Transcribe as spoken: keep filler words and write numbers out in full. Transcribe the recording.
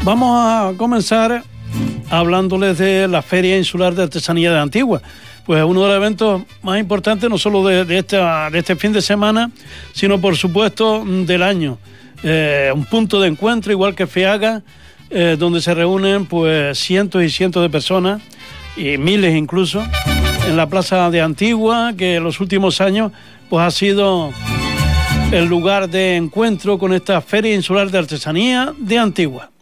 Vamos a comenzar hablándoles de la Feria Insular de Artesanía de Antigua. Pues uno de los eventos más importantes, no solo de, de, esta, de este fin de semana, sino por supuesto del año. Eh, un punto de encuentro, igual que FEAGA, eh, donde se reúnen pues cientos y cientos de personas, y miles incluso, en la Plaza de Antigua, que en los últimos años pues ha sido el lugar de encuentro con esta Feria Insular de Artesanía de Antigua.